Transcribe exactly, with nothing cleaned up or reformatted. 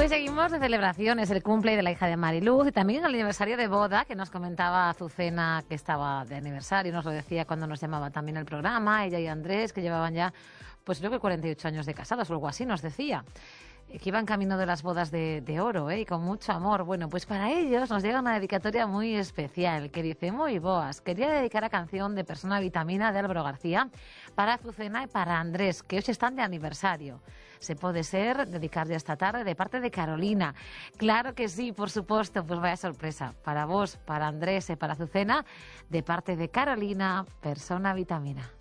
seguimos de celebraciones, el cumple de la hija de Mariluz y también el aniversario de boda, que nos comentaba Azucena que estaba de aniversario, nos lo decía cuando nos llamaba también el programa, ella y Andrés, que llevaban ya, pues creo que cuarenta y ocho años de casados o algo así, nos decía, que iban camino de las bodas de, de oro, ¿eh? Y con mucho amor. Bueno, pues para ellos nos llega una dedicatoria muy especial, que dice: muy boas, quería dedicar a canción de Persona Vitamina de Álvaro García para Azucena y para Andrés, que hoy están de aniversario. Se puede ser dedicar ya esta tarde de parte de Carolina. Claro que sí, por supuesto, pues vaya sorpresa. Para vos, para Andrés y para Azucena, de parte de Carolina, Persona Vitamina.